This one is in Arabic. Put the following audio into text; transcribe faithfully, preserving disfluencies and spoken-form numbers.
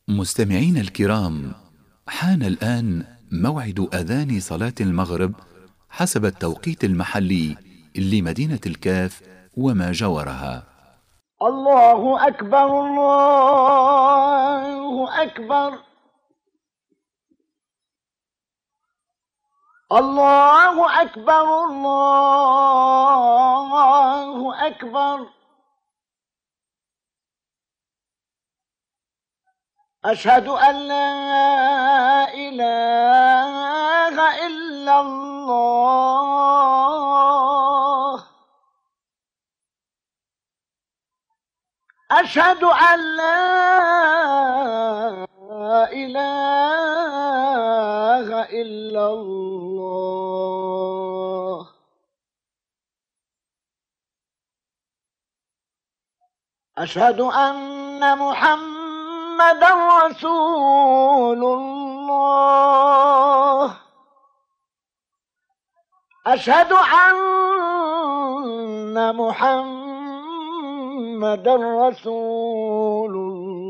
مستمعين الكرام، حان الآن موعد أذان صلاة المغرب حسب التوقيت المحلي لمدينة الكاف وما جاورها. الله أكبر الله أكبر الله أكبر الله أكبر أشهد أن لا إله إلا الله أشهد أن لا إله إلا الله أشهد أن محمدا رسول الله أشهد أن محمدا رسول الله